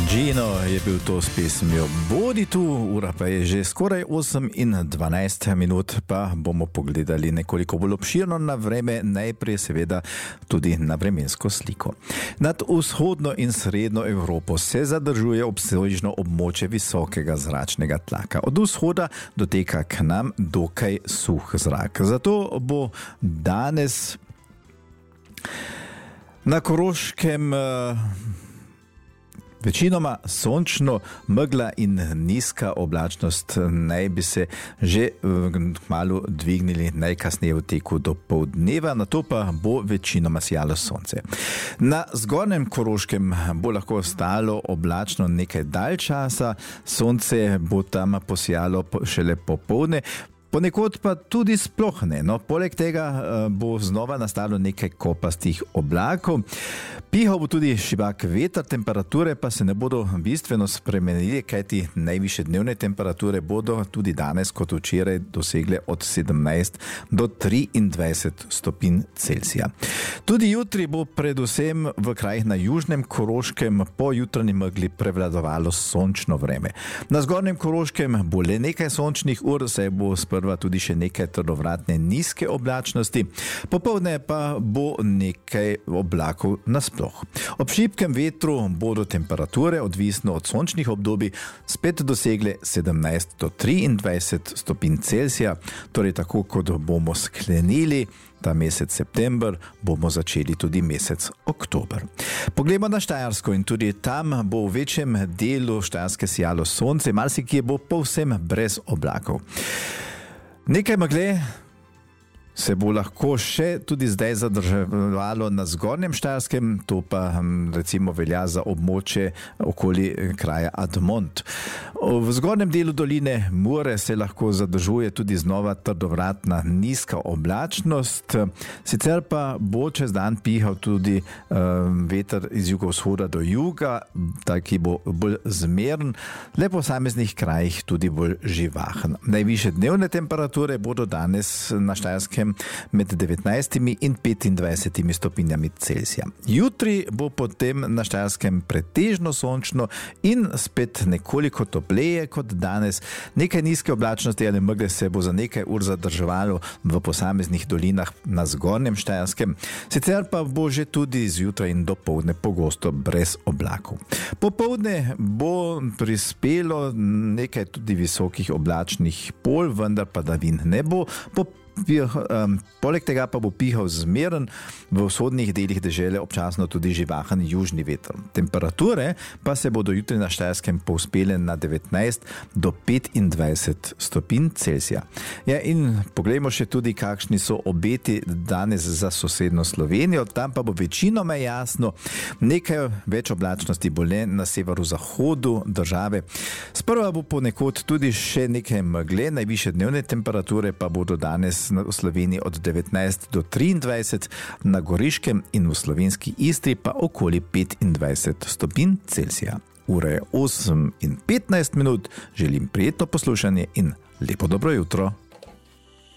Gino je bil to s pesmijo Bodi tu, ura pa je že skoraj 8:12, pa bomo pogledali nekoliko bolj obširno na vreme, najprej seveda tudi na vremensko sliko. Nad vzhodno in srednjo Evropo se zadržuje obsežno območje visokega zračnega tlaka. Od vzhoda doteka k nam dokaj suh zrak. Zato bo danes na Koroškem večinoma sončno, megla in nizka oblačnost naj bi se že kmalu dvignili najkasneje v teku do poldneva, nato pa bo večinoma sijalo sonce. Na zgornjem Koroškem bo lahko ostalo oblačno nekaj dalj časa, sonce bo tam posijalo šele popoldne, ponekod pa tudi sploh ne. No, poleg tega bo znova nastalo nekaj kopastih oblakov. Pihal bo tudi šibak veter, temperature pa se ne bodo bistveno spremenili, kajti najvišje dnevne temperature bodo tudi danes kot včeraj dosegle od 17 do 23 stopinj Celzija. Tudi jutri bo predvsem v krajih na južnem Koroškem po jutranji megli prevladovalo sončno vreme. Na zgornjem Koroškem bo le nekaj sončnih ur, saj bo sprva tudi še nekaj trdovratne nizke oblačnosti, popoldne pa bo nekaj oblakov nasploh. Ob šibkem vetru bodo temperature, odvisno od sončnih obdobij, spet dosegle 17 do 23 stopinj Celzija, torej tako kot bomo sklenili ta mesec september, bomo začeli tudi mesec oktober. Poglejmo na Štajersko in tudi tam bo v večjem delu Štajerske sijalo sonce, marsikje bo povsem brez oblakov. Nekaj megle se bo lahko še tudi zdaj zadrževalo na zgornjem Štajerskem, to pa recimo velja za območje okoli kraja Admont. V zgornjem delu doline Mure se lahko zadržuje tudi znova trdovratna nizka oblačnost, sicer pa bo čez dan pihal tudi veter iz jugovzhoda do juga, ki bo bolj zmeren, le po posameznih krajih tudi bolj živahen. Najvišje dnevne temperature bodo danes na Štajerskem med 19 in 25 stopinjami Celzija. Jutri bo potem na Štajerskem pretežno sončno in spet nekoliko topleje kot danes. Nekaj nizke oblačnosti ali megle se bo za nekaj ur zadrževalo v posameznih dolinah na zgornjem Štajerskem, sicer pa bo že tudi zjutraj in dopoldne pogosto brez oblakov. Popoldne bo prispelo nekaj tudi visokih oblačnih polj, vendar padavin ne bo. Poleg tega pa bo pihal zmeren, v vzhodnih delih dežele občasno tudi živahen južni veter. Temperature pa se bodo jutri na Štajerskem povzpele na 19 do 25 stopinj Celzija. Ja, in poglejmo še tudi, kakšni so obeti danes za sosednjo Slovenijo. Tam pa bo večinoma jasno, nekaj več oblačnosti bo le na severozahodu države. Sprva bo ponekod tudi še nekaj megle, najvišje dnevne temperature pa bodo danes v Sloveniji od 19 do 23, na Goriškem in v slovenski Istri pa okoli 25 stopinj Celzija. Ura je 8:15, želim prijetno poslušanje in lepo dobro jutro.